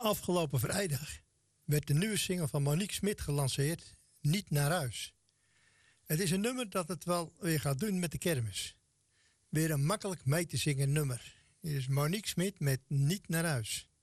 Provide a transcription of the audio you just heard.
Afgelopen vrijdag werd de nieuwe single van Monique Smit gelanceerd, Niet naar huis. Het is een nummer dat het wel weer gaat doen met de kermis. Weer een makkelijk mee te zingen nummer. Hier is Monique Smit met Niet naar huis.